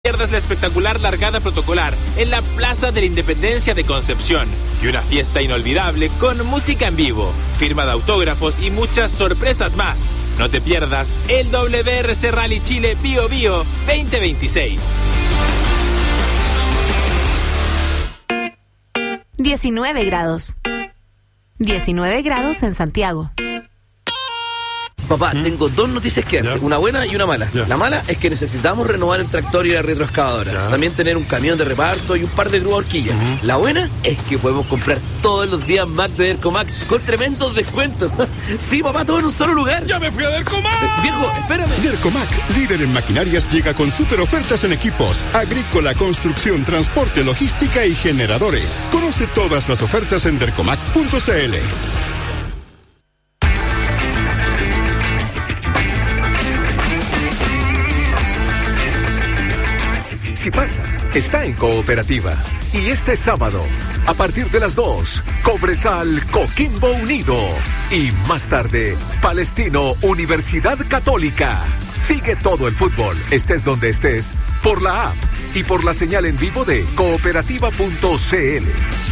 pierdas la espectacular largada protocolar en la Plaza de la Independencia de Concepción y una fiesta inolvidable con música en vivo, firma de autógrafos y muchas sorpresas más. No te pierdas el WRC Rally Chile Bio Bio 2026. 19 grados. 19 grados en Santiago. Papá, tengo dos noticias que darte, una buena y una mala. La mala es que necesitamos renovar el tractor y la retroexcavadora. También tener un camión de reparto y un par de grúas horquillas. La buena es que podemos comprar todos los días Mac de Dercomac con tremendos descuentos. Sí, papá, todo en un solo lugar. ¡Ya me fui a Dercomac! Viejo, espérame. Dercomac, líder en maquinarias, llega con super ofertas en equipos, agrícola, construcción, transporte, logística y generadores. Conoce todas las ofertas en dercomac.cl. Si pasa, está en Cooperativa. Y este sábado, a partir de las 2, Cobresal Coquimbo Unido. Y más tarde, Palestino Universidad Católica. Sigue todo el fútbol, estés donde estés, por la app y por la señal en vivo de cooperativa.cl.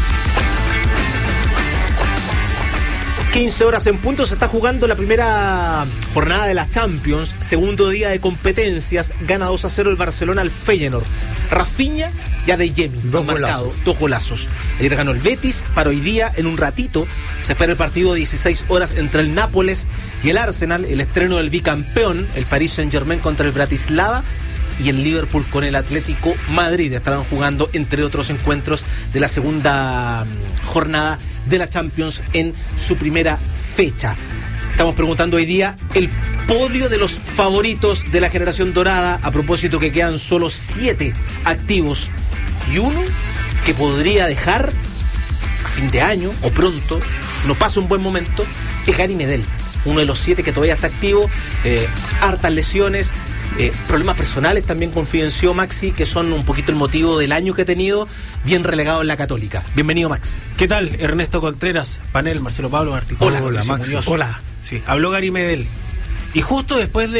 15 horas en punto, se está jugando la primera jornada de la Champions, segundo día de competencias, gana 2-0 el Barcelona al Feyenoord. Rafinha y Adeyemi han marcado dos golazos. Ayer ganó el Betis, para hoy día, en un ratito, se espera el partido de 16 horas entre el Nápoles y el Arsenal, el estreno del bicampeón, el Paris Saint-Germain contra el Bratislava, y el Liverpool con el Atlético Madrid. Estarán jugando, entre otros encuentros, de la segunda jornada de la Champions en su primera fecha. Estamos preguntando hoy día el podio de los favoritos de la generación dorada, a propósito que quedan solo 7 activos y uno que podría dejar a fin de año o pronto, no pasa un buen momento, es Gary Medel, uno de los 7 que todavía está activo, hartas lesiones, problemas personales también confidenció Maxi, que son un poquito el motivo del año que ha tenido, bien relegado en la Católica. Bienvenido, Max. ¿Qué tal? Ernesto Contreras, panel, Marcelo Pablo Martí. Hola, Max. Hola. Sí, habló Gary Medel. Y justo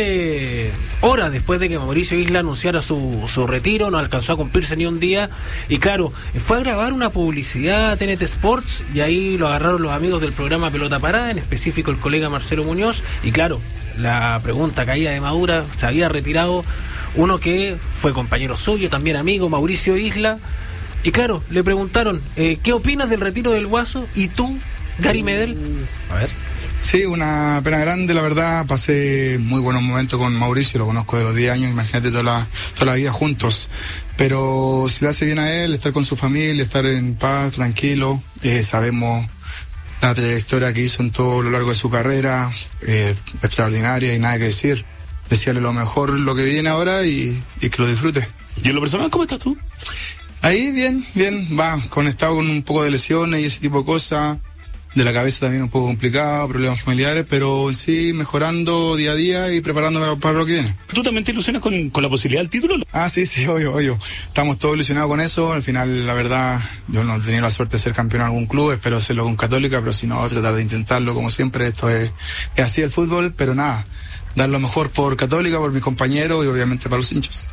horas después de que Mauricio Isla anunciara su retiro, no alcanzó a cumplirse ni un día, y claro, fue a grabar una publicidad a TNT Sports, y ahí lo agarraron los amigos del programa Pelota Parada, en específico el colega Marcelo Muñoz, y claro, la pregunta caía de madura, se había retirado uno que fue compañero suyo, también amigo, Mauricio Isla, y claro, le preguntaron, ¿qué opinas del retiro del Guaso? ¿Y tú, Gary Medel? A ver. Sí, una pena grande, la verdad. Pasé muy buenos momentos con Mauricio, lo conozco de los 10 años, imagínate toda la vida juntos. Pero si le hace bien a él, estar con su familia, estar en paz, tranquilo, sabemos la trayectoria que hizo en todo lo largo de su carrera, extraordinaria y nada que decir. Desearle lo mejor, lo que viene ahora y que lo disfrute. ¿Y en lo personal cómo estás tú? Ahí bien, conectado con un poco de lesiones y ese tipo de cosas. De la cabeza también un poco complicado, problemas familiares, pero sí mejorando día a día y preparándome para lo que viene. ¿Tú también te ilusionas con la posibilidad del título? Ah, sí, obvio. Estamos todos ilusionados con eso. Al final, la verdad, yo no he tenido la suerte de ser campeón en algún club, espero hacerlo con Católica, pero si no, tratar de intentarlo como siempre. Esto es así el fútbol, pero nada, dar lo mejor por Católica, por mis compañeros y obviamente para los hinchas.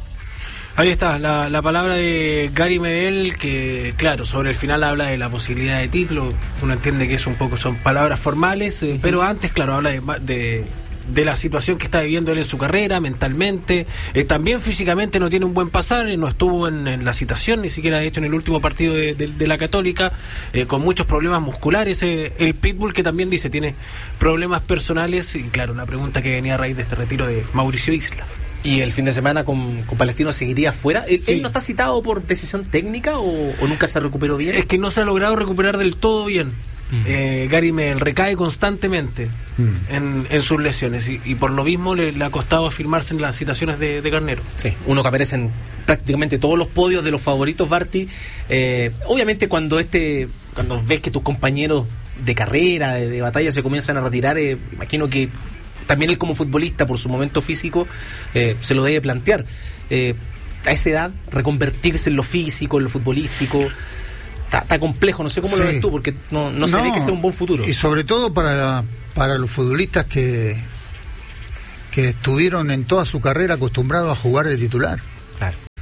Ahí está, la palabra de Gary Medel, que claro, sobre el final habla de la posibilidad de título. Uno entiende que eso un poco son palabras formales, pero antes, claro, habla de la situación que está viviendo él en su carrera, mentalmente, también físicamente no tiene un buen pasar, no estuvo en la citación, ni siquiera de hecho en el último partido de la Católica, con muchos problemas musculares, el Pitbull, que también dice tiene problemas personales, y claro, una pregunta que venía a raíz de este retiro de Mauricio Isla. ¿Y el fin de semana con Palestino seguiría fuera? ¿Él no está citado por decisión técnica o nunca se recuperó bien? Es que no se ha logrado recuperar del todo bien. Gary Medel recae constantemente en sus lesiones y por lo mismo le ha costado afirmarse en las citaciones de Garnero. Sí, uno que aparece en prácticamente todos los podios de los favoritos, Barty. Obviamente cuando ves que tus compañeros de carrera, de batalla se comienzan a retirar, imagino que también él como futbolista, por su momento físico, se lo debe plantear. A esa edad, reconvertirse en lo físico, en lo futbolístico, está complejo. No sé cómo lo ves tú, porque no se ve que sea un buen futuro. Y sobre todo para los futbolistas que estuvieron en toda su carrera acostumbrados a jugar de titular.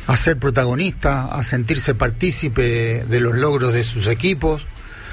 a ser protagonista, a sentirse partícipe de los logros de sus equipos,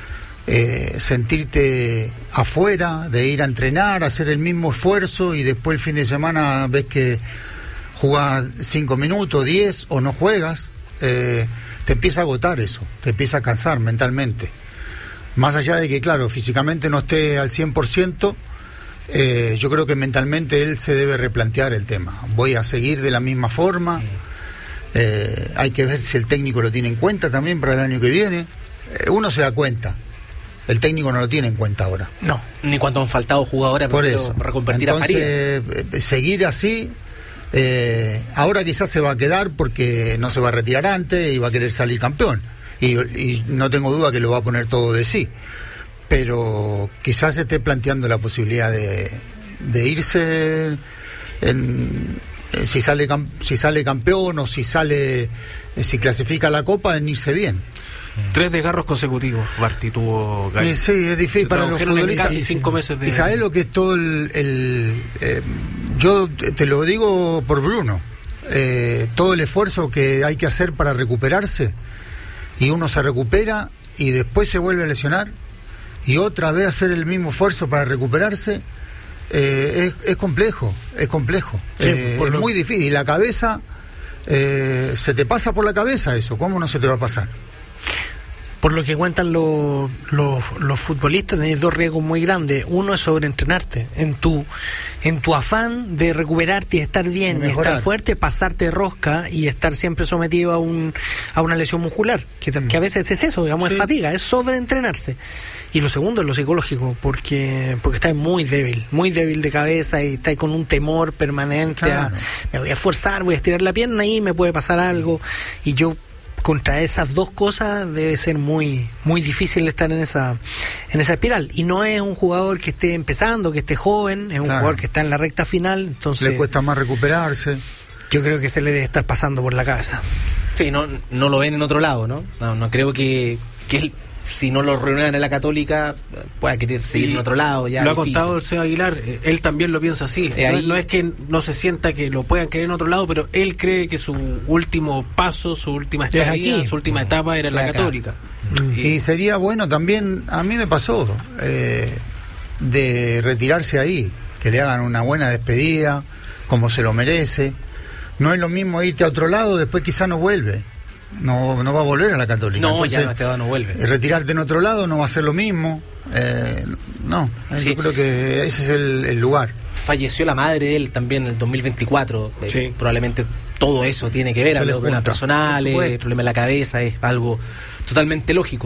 sentirte afuera, de ir a entrenar, hacer el mismo esfuerzo y después el fin de semana ves que jugás 5 minutos, 10 o no juegas, te empieza a agotar eso, te empieza a cansar mentalmente. Más allá de que, claro, físicamente no esté al 100%, yo creo que mentalmente él se debe replantear el tema. Voy a seguir de la misma forma, hay que ver si el técnico lo tiene en cuenta también para el año que viene. Uno se da cuenta, el técnico no lo tiene en cuenta ahora. No, ni cuando han faltado jugadores por eso, para reconvertir a Farías. Seguir así, ahora quizás se va a quedar porque no se va a retirar antes y va a querer salir campeón. Y no tengo duda que lo va a poner todo de sí. Pero quizás esté planteando la posibilidad de irse si sale campeón o si clasifica la Copa, en irse bien. 3 desgarros consecutivos, Barty tuvo Gary. Sí, es difícil para los futbolistas. Casi 5 meses de... ¿Y sabes lo que es todo yo te lo digo por Bruno, todo el esfuerzo que hay que hacer para recuperarse, y uno se recupera y después se vuelve a lesionar y otra vez hacer el mismo esfuerzo para recuperarse, es complejo, sí, es muy difícil. Y la cabeza, se te pasa por la cabeza eso, ¿cómo no se te va a pasar? Por lo que cuentan los futbolistas, tenés 2 riesgos muy grandes. Uno es sobreentrenarte, en tu afán de recuperarte y estar bien, y estar fuerte, pasarte de rosca y estar siempre sometido a una lesión muscular, que a veces es eso, digamos, sí. Es fatiga, es sobreentrenarse. Y lo segundo es lo psicológico, porque estás muy débil de cabeza y estás con un temor permanente, claro. Me voy a esforzar, voy a estirar la pierna y me puede pasar algo. Y yo, contra esas 2 cosas, debe ser muy muy difícil estar en esa espiral. Y no es un jugador que esté empezando, que esté joven, es un jugador que está en la recta final, entonces le cuesta más recuperarse. Yo creo que se le debe estar pasando por la cabeza. Sí, no lo ven en otro lado, ¿no? No creo que él, si no lo renuevan en la Católica, pueda querer seguir en otro lado. Ya lo ha contado el Seba Aguilar, él también lo piensa así. No es que no se sienta que lo puedan querer en otro lado, pero él cree que su último paso, su última estadía, su última etapa era en la Católica. Y sería bueno también, a mí me pasó, de retirarse ahí, que le hagan una buena despedida, como se lo merece. No es lo mismo irte a otro lado, después quizás no vuelve. No va a volver a la Católica. No, entonces, ya este no vuelve. Retirarte en otro lado no va a ser lo mismo. Sí. Yo creo que ese es el lugar. Falleció la madre de él también en el 2024. Sí. Probablemente todo eso tiene que ver, problemas personales, problemas en la cabeza, es algo totalmente lógico.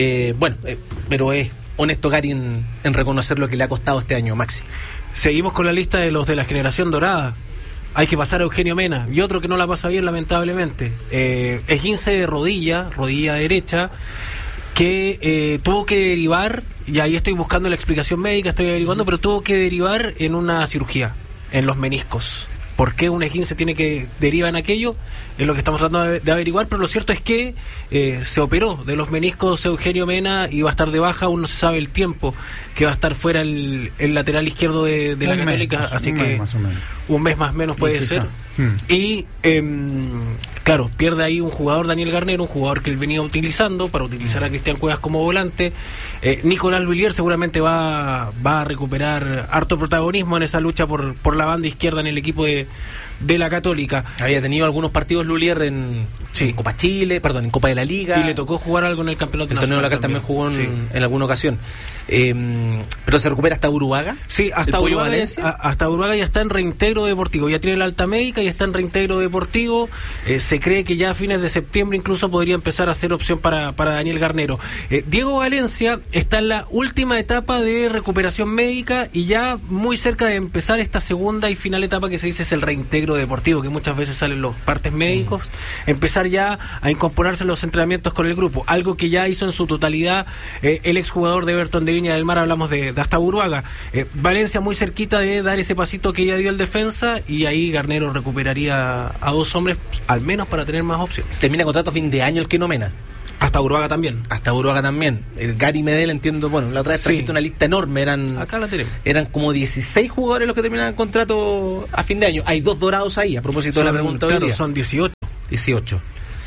Pero es honesto Gary en reconocer lo que le ha costado este año, Maxi. Seguimos con la lista de los de la generación dorada. Hay que pasar a Eugenio Mena, y otro que no la pasa bien, lamentablemente. Esguince de rodilla derecha, que tuvo que derivar, y ahí estoy buscando la explicación médica, estoy averiguando, pero tuvo que derivar en una cirugía, en los meniscos. ¿Por qué un esguince tiene que derivar en aquello? Es lo que estamos tratando de averiguar, pero lo cierto es que se operó de los meniscos Eugenio Mena y va a estar de baja, aún no se sabe el tiempo que va a estar fuera el lateral izquierdo de la Católica, así que un mes más o menos puede ser. Y claro, pierde ahí un jugador, Daniel Garnero, un jugador que él venía utilizando para utilizar a Cristian Cuevas como volante. Nicolás Villier seguramente va a recuperar harto protagonismo en esa lucha por la banda izquierda en el equipo de la Católica. Había tenido algunos partidos Lulier en Copa Chile, en Copa de la Liga. Y le tocó jugar algo en el campeonato nacional. El torneo local también jugó en alguna ocasión. Pero se recupera hasta Uruguaga. Sí, hasta Uruguaga ya está en reintegro deportivo. Ya tiene la alta médica y está en reintegro deportivo. Se cree que ya a fines de septiembre incluso podría empezar a ser opción para Daniel Garnero. Diego Valencia está en la última etapa de recuperación médica y ya muy cerca de empezar esta segunda y final etapa que se dice es el reintegro deportivo, que muchas veces salen los partes médicos, empezar ya a incorporarse en los entrenamientos con el grupo, algo que ya hizo en su totalidad el exjugador de Everton de Viña del Mar. Hablamos de hasta Uruguaga. Valencia muy cerquita de dar ese pasito que ya dio el defensa, y ahí Garnero recuperaría a 2 hombres al menos para tener más opciones. Termina contrato a fin de año el que no Mena. Hasta Uruguaga también. Gary Medel, entiendo, la otra vez trajiste una lista enorme, acá la tenemos. Eran como 16 jugadores los que terminaban contrato a fin de año. Hay 2 dorados ahí, a propósito de la pregunta. Claro, son 18. 18.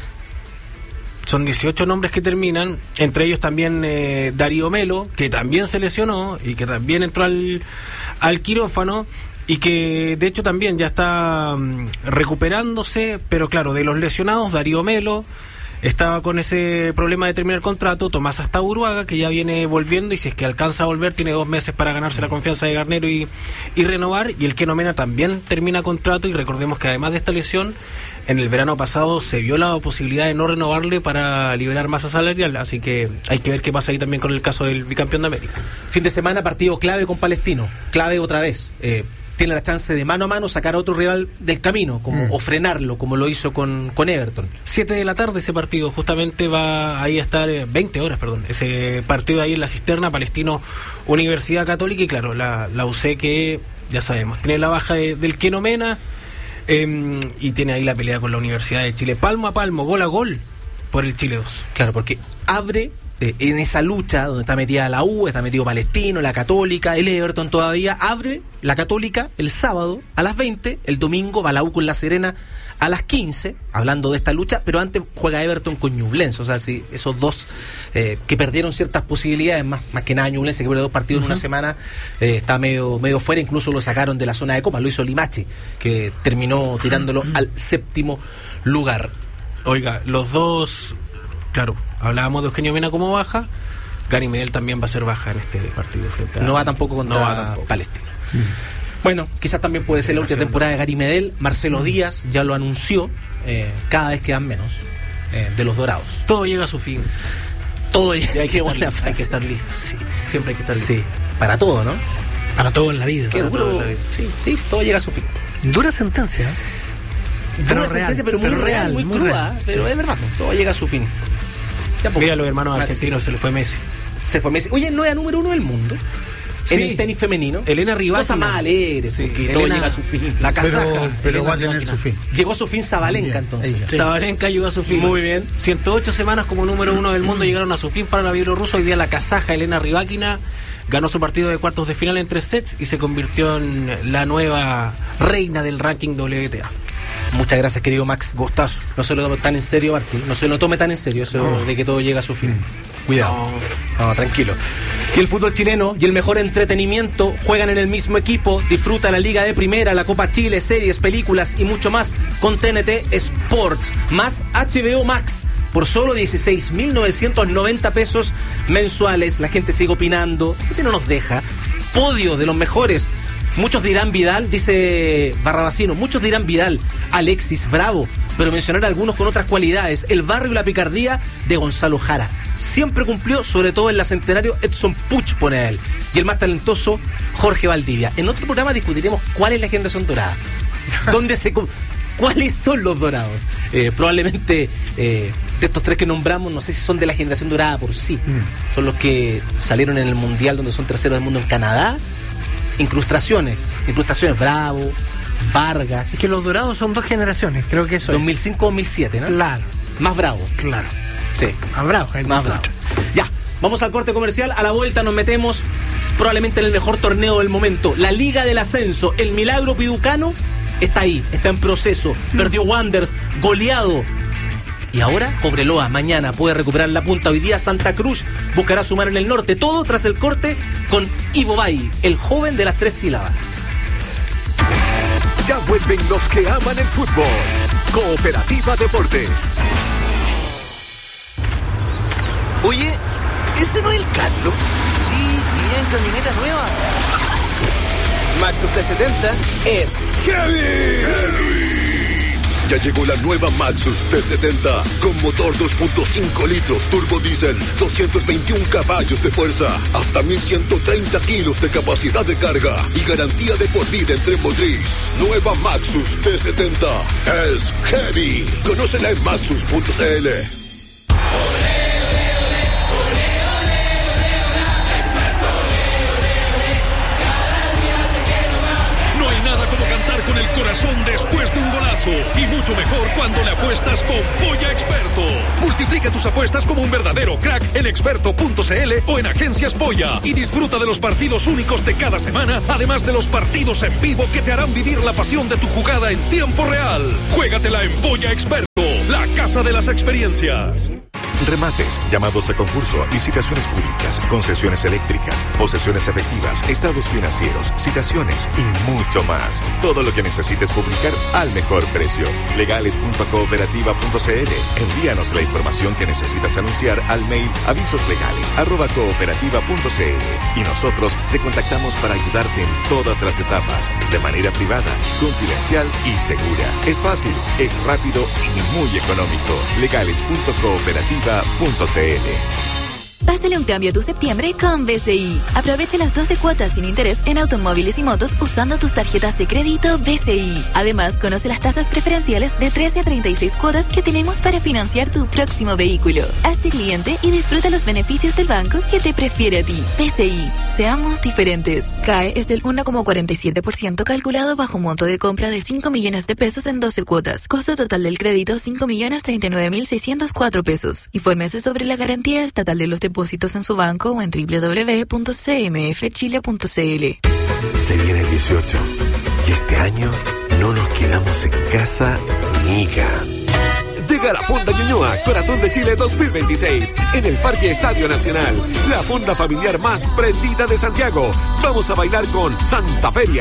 Son 18 nombres que terminan, entre ellos también Darío Melo, que también se lesionó y que también entró al quirófano y que de hecho también ya está recuperándose, pero claro, de los lesionados, Darío Melo estaba con ese problema de terminar el contrato, Tomás Astaburuaga, que ya viene volviendo y si es que alcanza a volver tiene 2 meses para ganarse la confianza de Garnero y renovar, y el Keno Mena también termina contrato, y recordemos que además de esta lesión, en el verano pasado se vio la posibilidad de no renovarle para liberar masa salarial, así que hay que ver qué pasa ahí también con el caso del bicampeón de América. Fin de semana, partido clave con Palestino, clave otra vez. Tiene la chance de mano a mano sacar a otro rival del camino, o frenarlo, como lo hizo con Everton. 7 de la tarde ese partido, justamente va ahí a estar, 20 horas, perdón, ese partido ahí en la cisterna, Palestino Universidad Católica, y claro, la UC que, ya sabemos, tiene la baja del Keno Mena, y tiene ahí la pelea con la Universidad de Chile, palmo a palmo, gol a gol, por el Chile 2. Claro, porque abre... en esa lucha donde está metida la U, está metido Palestino, la Católica, el Everton todavía, abre la Católica el sábado a las 20, el domingo va la U con La Serena a las 15, hablando de esta lucha, pero antes juega Everton con Ñublense, o sea, si esos dos que perdieron ciertas posibilidades, más que nada Ñublense, que perdió 2 partidos en una semana, está medio fuera, incluso lo sacaron de la zona de Copa, lo hizo Limache, que terminó tirándolo al 7º lugar. Oiga, los dos... Claro, hablábamos de Eugenio Mena como baja, Gary Medel también va a ser baja en este partido. No va tampoco contra Palestino. Bueno, quizás también puede ser la última temporada de Gary Medel. Marcelo Díaz ya lo anunció, cada vez quedan menos de los Dorados. Todo llega a su fin. Todo llega, hay que estar listo. Sí. Siempre hay que estar listo. Sí, para todo, ¿no? Para todo en la vida. Qué duro. Sí, todo llega a su fin. Dura sentencia. Dura sentencia, pero muy real, muy cruda, real. Pero es verdad, todo llega a su fin. Mira, los hermanos argentinos, se le fue Messi. Se fue Messi. Oye, ¿no era número 1 del mundo? Sí. En el tenis femenino. Elena Rybakina. Cosa más alegre, porque todo llega a su fin. La casaca. Pero va a tener su fin. Llegó a su fin Sabalenka, entonces. Sí. Sabalenka llegó a su fin. Muy bien. 108 semanas como número 1 del mundo llegaron a su fin para la bielorrusa. Hoy día la kazaja Elena Rybakina ganó su partido de cuartos de final en 3 sets y se convirtió en la nueva reina del ranking WTA. Muchas gracias, querido Max. Gustazo. No se lo tome tan en serio, Martín. No se lo tome tan en serio eso de que todo llega a su fin. Cuidado. No, tranquilo. Y el fútbol chileno y el mejor entretenimiento juegan en el mismo equipo. Disfruta la Liga de Primera, la Copa Chile, series, películas y mucho más con TNT Sports más HBO Max por solo 16.990 pesos mensuales. La gente sigue opinando. ¿Qué no nos deja? Podio de los mejores. Muchos dirán Vidal, dice Barrabasino, muchos dirán Vidal, Alexis, Bravo, pero mencionar algunos con otras cualidades. El barrio y la picardía de Gonzalo Jara. Siempre cumplió, sobre todo en la Centenario, Edson Puch, pone a él. Y el más talentoso, Jorge Valdivia. En otro programa discutiremos cuál es la generación dorada. ¿Cuáles son los dorados? Probablemente de estos 3 que nombramos, no sé si son de la generación dorada por sí. Son los que salieron en el Mundial, donde son terceros del mundo en Canadá. Incrustaciones, Bravo, Vargas. Es que los dorados son 2 generaciones, creo que eso 2005-2007, ¿no? Claro. Más Bravo. Claro. Sí. Más Bravo. Ya, vamos al corte comercial. A la vuelta nos metemos probablemente en el mejor torneo del momento, la Liga del Ascenso. El milagro piducano está ahí, está en proceso. Perdió Wanderers, goleado. Y ahora Cobreloa mañana puede recuperar la punta. Hoy día Santa Cruz buscará sumar en el norte. Todo tras el corte con Ivo Bay, el joven de las 3 sílabas. Ya vuelven los que aman el fútbol. Cooperativa Deportes. Oye, ¿ese no es el Carlos? Sí, y en camioneta nueva. Maxus T70 es Heavy. Ya llegó la nueva Maxus T70 con motor 2.5 litros turbo diésel, 221 caballos de fuerza, hasta 1130 kilos de capacidad de carga y garantía de por vida en tren motriz. Nueva Maxus T70 es Heavy. Conócela en maxus.cl. Con el corazón después de un golazo y mucho mejor cuando le apuestas con Polla Experto. Multiplica tus apuestas como un verdadero crack en experto.cl o en Agencias Polla y disfruta de los partidos únicos de cada semana, además de los partidos en vivo que te harán vivir la pasión de tu jugada en tiempo real. Juégatela en Polla Experto. Casa de las Experiencias. Remates, llamados a concurso, licitaciones públicas, concesiones eléctricas, posesiones efectivas, estados financieros, citaciones y mucho más. Todo lo que necesites publicar al mejor precio. Legales.cooperativa.cl. Envíanos la información que necesitas anunciar al mail avisoslegales@cooperativa.cl y nosotros te contactamos para ayudarte en todas las etapas, de manera privada, confidencial y segura. Es fácil, es rápido y muy económico. Legales.cooperativa.cl. Pásale un cambio a tu septiembre con BCI. Aprovecha las 12 cuotas sin interés en automóviles y motos usando tus tarjetas de crédito BCI. Además, conoce las tasas preferenciales de 13 a 36 cuotas que tenemos para financiar tu próximo vehículo. Hazte cliente y disfruta los beneficios del banco que te prefiere a ti. BCI. Seamos diferentes. CAE es del 1,47% calculado bajo monto de compra de 5 millones de pesos en 12 cuotas. Costo total del crédito 5.039.604 pesos. Infórmese sobre la garantía estatal de los depósitos en su banco o en www.cmfchile.cl. Se viene el 18 y este año no nos quedamos en casa, miga. Llega la Fonda Ñuñoa, Corazón de Chile 2026, en el Parque Estadio Nacional. La fonda familiar más prendida de Santiago. Vamos a bailar con Santa Feria.